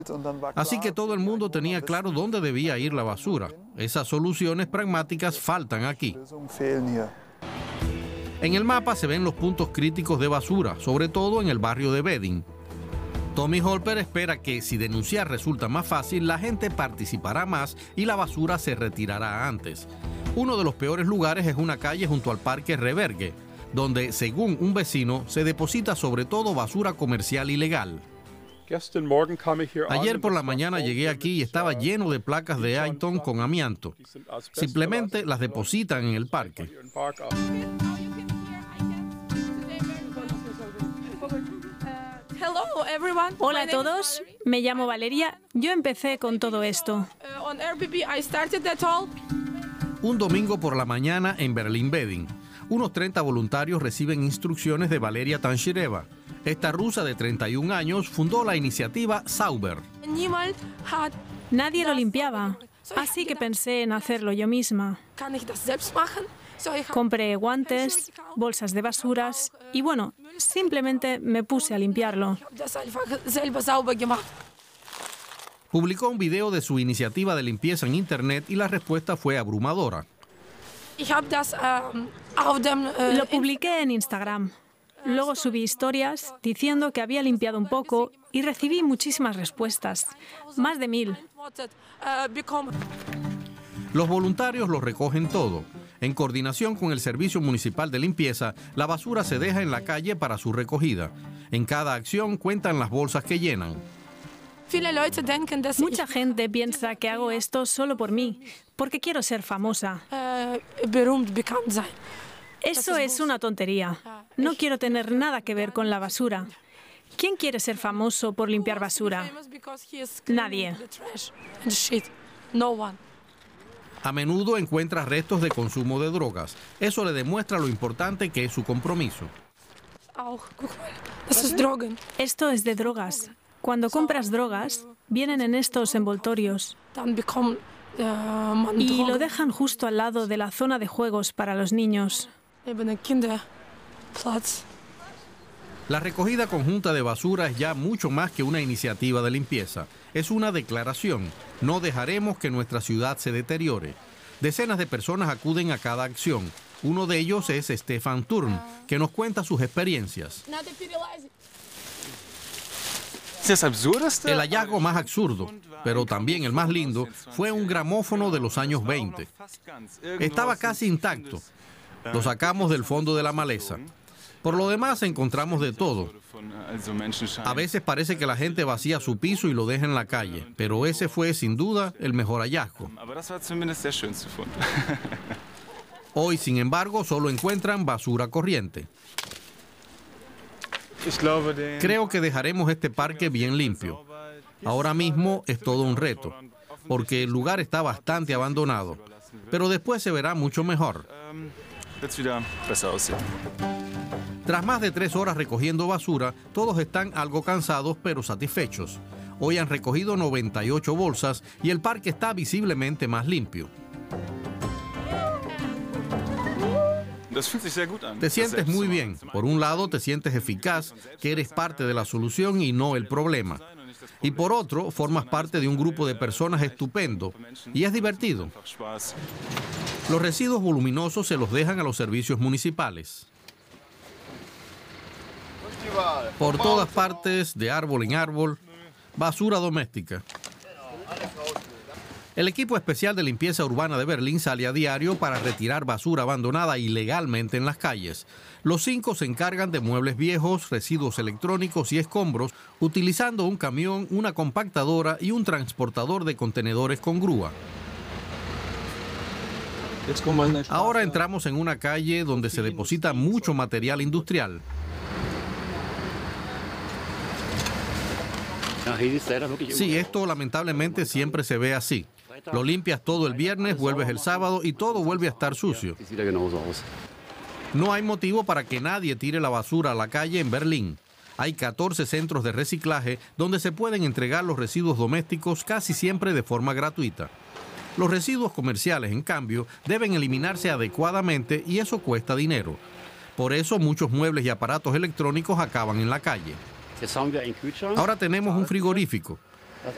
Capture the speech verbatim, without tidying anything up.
Así que todo el mundo tenía claro dónde debía ir la basura. Esas soluciones pragmáticas faltan aquí. En el mapa se ven los puntos críticos de basura, sobre todo en el barrio de Wedding. Tommy Holper espera que si denunciar resulta más fácil, la gente participará más y la basura se retirará antes. Uno de los peores lugares es una calle junto al Parque Revergue, donde, según un vecino, se deposita sobre todo basura comercial ilegal. Ayer por la mañana llegué aquí y estaba lleno de placas de Aiton con amianto. Simplemente las depositan en el parque. Hola a todos, me llamo Valeria. Yo empecé con todo esto. Un domingo por la mañana en Berlín-Wedding. Unos treinta voluntarios reciben instrucciones de Valeria Tanshireva. Esta rusa de treinta y un años fundó la iniciativa Sauber. Nadie lo limpiaba, así que pensé en hacerlo yo misma. Compré guantes, bolsas de basuras y bueno, simplemente me puse a limpiarlo. Publicó un video de su iniciativa de limpieza en internet y la respuesta fue abrumadora. Lo publiqué en Instagram. Luego subí historias diciendo que había limpiado un poco y recibí muchísimas respuestas, más de mil. Los voluntarios lo recogen todo. En coordinación con el Servicio Municipal de Limpieza, la basura se deja en la calle para su recogida. En cada acción cuentan las bolsas que llenan. Mucha gente piensa que hago esto solo por mí, porque quiero ser famosa. Eso es una tontería. No quiero tener nada que ver con la basura. ¿Quién quiere ser famoso por limpiar basura? Nadie. A menudo encuentra restos de consumo de drogas. Eso le demuestra lo importante que es su compromiso. Esto es de drogas. Cuando compras drogas, vienen en estos envoltorios. Y lo dejan justo al lado de la zona de juegos para los niños. La recogida conjunta de basura es ya mucho más que una iniciativa de limpieza. Es una declaración. No dejaremos que nuestra ciudad se deteriore. Decenas de personas acuden a cada acción. Uno de ellos es Stefan Turn, que nos cuenta sus experiencias. El hallazgo más absurdo, pero también el más lindo, fue un gramófono de los años veinte. Estaba casi intacto. Lo sacamos del fondo de la maleza. Por lo demás encontramos de todo. A veces parece que la gente vacía su piso y lo deja en la calle, pero ese fue sin duda el mejor hallazgo. Hoy, sin embargo, solo encuentran basura corriente. Creo que dejaremos este parque bien limpio. Ahora mismo es todo un reto, porque el lugar está bastante abandonado, pero después se verá mucho mejor. Tras más de tres horas recogiendo basura, todos están algo cansados pero satisfechos. Hoy han recogido noventa y ocho bolsas y el parque está visiblemente más limpio. Te sientes muy bien. Por un lado, te sientes eficaz, que eres parte de la solución y no el problema. Y por otro, formas parte de un grupo de personas estupendo y es divertido. Los residuos voluminosos se los dejan a los servicios municipales. Por todas partes, de árbol en árbol, basura doméstica. El equipo especial de limpieza urbana de Berlín sale a diario para retirar basura abandonada ilegalmente en las calles. Los cinco se encargan de muebles viejos, residuos electrónicos y escombros, utilizando un camión, una compactadora y un transportador de contenedores con grúa. Ahora entramos en una calle donde se deposita mucho material industrial. Sí, esto lamentablemente siempre se ve así. Lo limpias todo el viernes, vuelves el sábado y todo vuelve a estar sucio. No hay motivo para que nadie tire la basura a la calle en Berlín. Hay catorce centros de reciclaje donde se pueden entregar los residuos domésticos casi siempre de forma gratuita. Los residuos comerciales, en cambio, deben eliminarse adecuadamente y eso cuesta dinero. Por eso muchos muebles y aparatos electrónicos acaban en la calle. Ahora tenemos un frigorífico.